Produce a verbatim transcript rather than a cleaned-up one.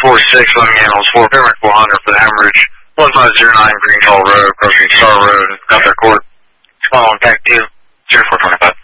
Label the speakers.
Speaker 1: four six, one animals, four, Fairbank four hundred for the hemorrhage. one five zero nine Green Call Road, crossing Star Road, got their court. Small impact two, zero four twenty-five.